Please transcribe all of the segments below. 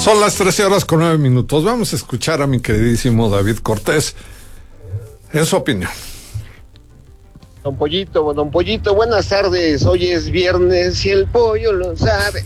Son las 13:09. Vamos a escuchar a mi queridísimo David Cortés en su opinión. Don Pollito, buenas tardes. Hoy es viernes y el pollo lo sabe.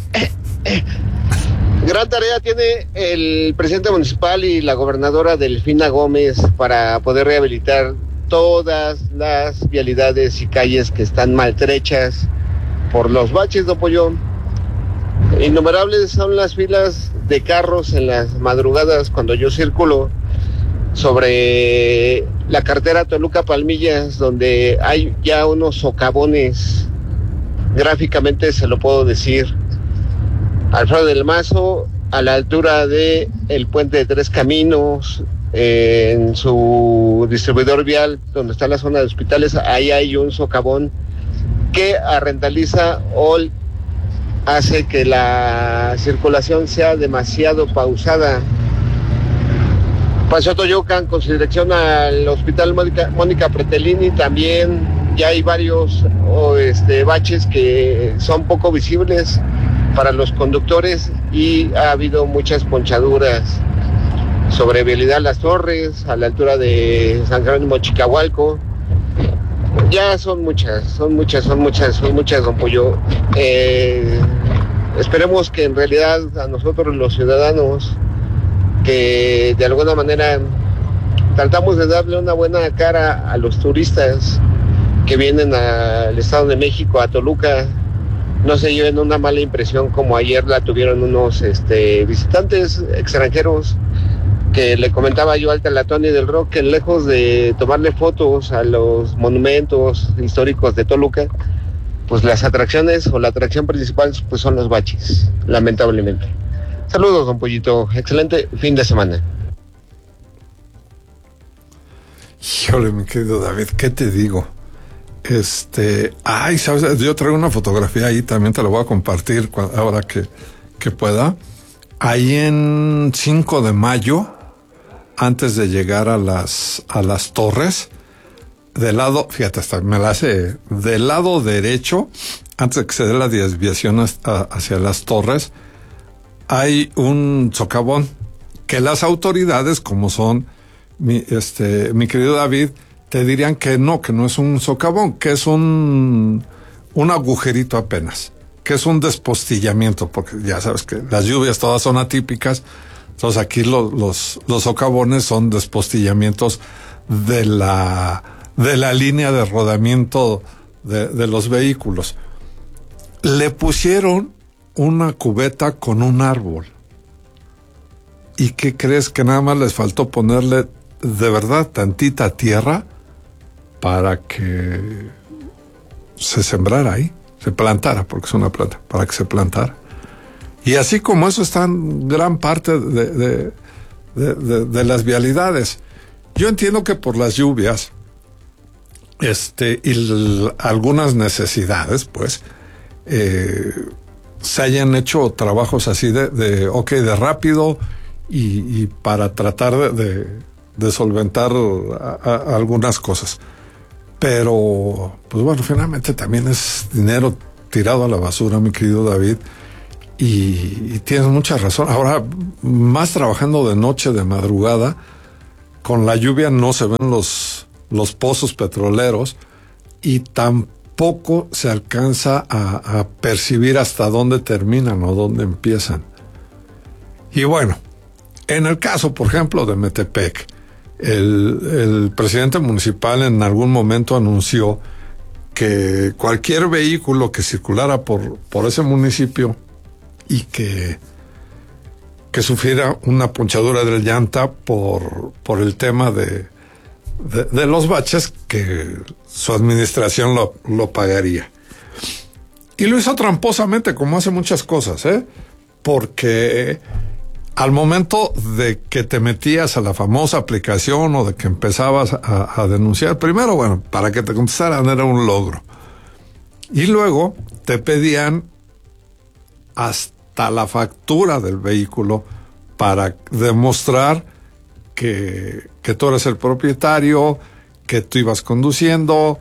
Gran tarea tiene el presidente municipal y la gobernadora Delfina Gómez para poder rehabilitar todas las vialidades y calles que están maltrechas por los baches, don Pollo. Innumerables son las filas de carros en las madrugadas cuando yo circulo sobre la carretera Toluca-Palmillas, donde hay ya unos socavones, gráficamente se lo puedo decir. Alfredo del Mazo, a la altura de el puente de Tres Caminos, en su distribuidor vial, donde está la zona de hospitales, ahí hay un socavón que arrendaliza o hace que la circulación sea demasiado pausada. Paseo Toyocan, con su dirección al Hospital Mónica Pretelini, también ya hay varios baches que son poco visibles para los conductores y ha habido muchas ponchaduras sobre vialidad Las Torres, a la altura de San Jerónimo Chicahualco. Ya son muchas, don Pollo. Esperemos que en realidad a nosotros los ciudadanos, que de alguna manera tratamos de darle una buena cara a los turistas que vienen al Estado de México, a Toluca, no se lleven una mala impresión como ayer la tuvieron unos visitantes extranjeros, que le comentaba yo al Telatón y del Rock, que lejos de tomarle fotos a los monumentos históricos de Toluca, pues las atracciones o la atracción principal pues son los baches, lamentablemente. Saludos, don Pollito, excelente fin de semana. Híjole, mi querido David, ¿qué te digo? ¿Sabes? Yo traigo una fotografía ahí, también te la voy a compartir ahora que pueda. Ahí en 5 de mayo, antes de llegar a las torres, del lado, fíjate, hasta me la hace, del lado derecho, antes de que se dé la desviación hacia las torres, hay un socavón que las autoridades, como son mi querido David, te dirían que no es un socavón, que es un agujerito apenas, que es un despostillamiento, porque ya sabes que las lluvias todas son atípicas. Entonces aquí los socavones son despostillamientos de la línea de rodamiento de los vehículos. Le pusieron una cubeta con un árbol. ¿Y qué crees? Que nada más les faltó ponerle de verdad tantita tierra para que se sembrara ahí, se plantara, porque es una planta, para que se plantara. Y así como eso están gran parte de las vialidades. Yo entiendo que por las lluvias y algunas necesidades, pues, se hayan hecho trabajos así de rápido y para tratar de solventar algunas cosas. Pero, pues bueno, finalmente también es dinero tirado a la basura, mi querido David. Y tienes mucha razón. Ahora, más trabajando de noche, de madrugada, con la lluvia no se ven los pozos petroleros y tampoco se alcanza a percibir hasta dónde terminan o dónde empiezan. Y bueno, en el caso, por ejemplo, de Metepec, el presidente municipal en algún momento anunció que cualquier vehículo que circulara por ese municipio y que sufriera una ponchadura de llanta por el tema de los baches, que su administración lo pagaría. Y lo hizo tramposamente, como hace muchas cosas, porque al momento de que te metías a la famosa aplicación o de que empezabas a denunciar, primero, bueno, para que te contestaran era un logro. Y luego te pedían hasta la factura del vehículo para demostrar que tú eres el propietario, que tú ibas conduciendo,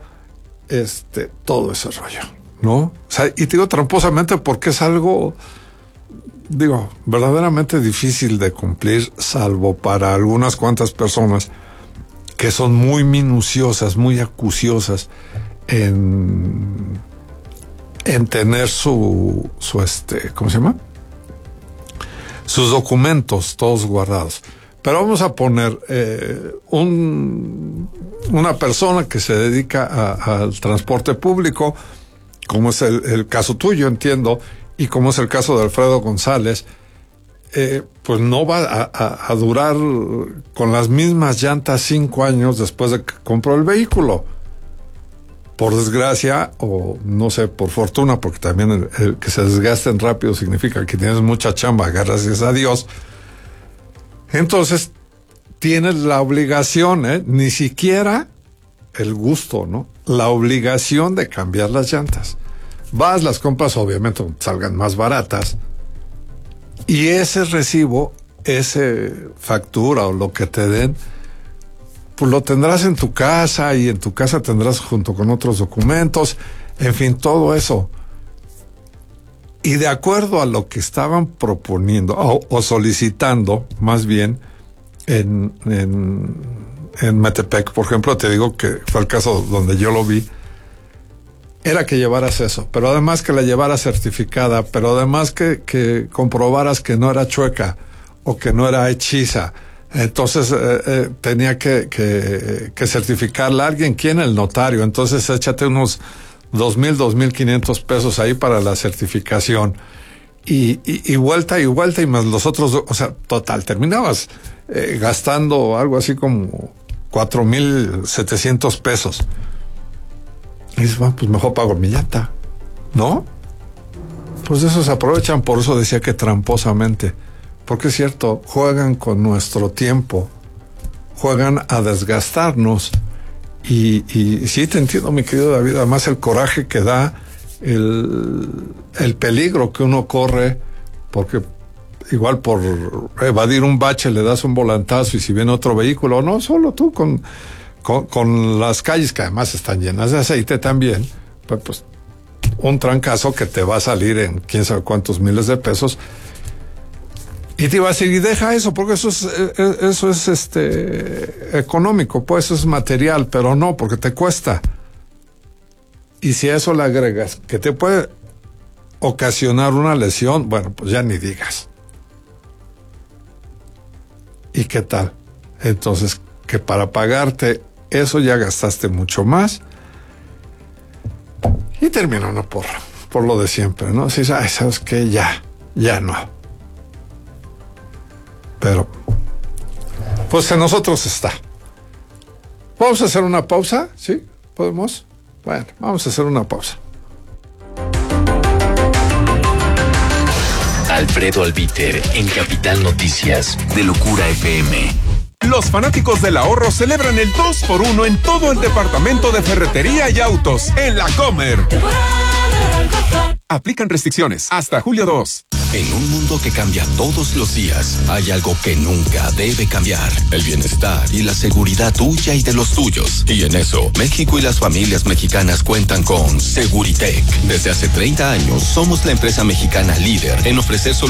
todo ese rollo, ¿no? O sea, y te digo tramposamente porque es algo verdaderamente difícil de cumplir, salvo para algunas cuantas personas que son muy minuciosas, muy acuciosas en tener ¿cómo se llama? Sus documentos todos guardados. Pero vamos a poner una persona que se dedica al transporte público, como es el caso tuyo, entiendo, y como es el caso de Alfredo González, pues no va a durar con las mismas llantas 5 años después de que compró el vehículo. Por desgracia, o no sé, por fortuna, porque también el que se desgasten rápido significa que tienes mucha chamba, gracias a Dios. Entonces, tienes la obligación, ni siquiera el gusto, ¿no? La obligación de cambiar las llantas. Vas, las compras, obviamente salgan más baratas, y ese recibo, ese factura o lo que te den, pues lo tendrás en tu casa, y en tu casa tendrás junto con otros documentos, en fin, todo eso. Y de acuerdo a lo que estaban proponiendo o solicitando, más bien, en Metepec, por ejemplo, te digo que fue el caso donde yo lo vi, era que llevaras eso, pero además que la llevaras certificada, pero además que comprobaras que no era chueca o que no era hechiza. Entonces tenía que certificarla alguien, ¿quién? El notario. Entonces échate unos 2,000, 2,500 pesos ahí para la certificación. Y vuelta y vuelta, y más los otros, o sea, total, terminabas gastando algo así como 4,700 pesos. Y dices, bueno, pues mejor pago mi llanta, ¿no? Pues de eso se aprovechan, por eso decía que tramposamente. Porque es cierto, juegan con nuestro tiempo, juegan a desgastarnos. Y sí, te entiendo, mi querido David, además el coraje que da, el peligro que uno corre, porque igual por evadir un bache le das un volantazo, y si viene otro vehículo, no solo tú, con las calles que además están llenas de aceite también, pues un trancazo que te va a salir en quién sabe cuántos miles de pesos. Y te iba a decir, y deja eso, porque eso es económico, pues eso es material, pero no, porque te cuesta. Y si a eso le agregas que te puede ocasionar una lesión, bueno, pues ya ni digas. ¿Y qué tal? Entonces, que para pagarte eso ya gastaste mucho más, y terminó uno por lo de siempre, ¿no? Si sabes que ya no. Pero, pues en nosotros está. ¿Vamos a hacer una pausa? ¿Sí? ¿Podemos? Bueno, vamos a hacer una pausa. Alfredo Albiter en Capital Noticias de Locura FM. Los fanáticos del ahorro celebran el 2x1 en todo el departamento de ferretería y autos en La Comer. Aplican restricciones hasta julio 2. En un mundo que cambia todos los días, hay algo que nunca debe cambiar: el bienestar y la seguridad tuya y de los tuyos. Y en eso, México y las familias mexicanas cuentan con Seguritech. Desde hace 30 años, somos la empresa mexicana líder en ofrecer soluciones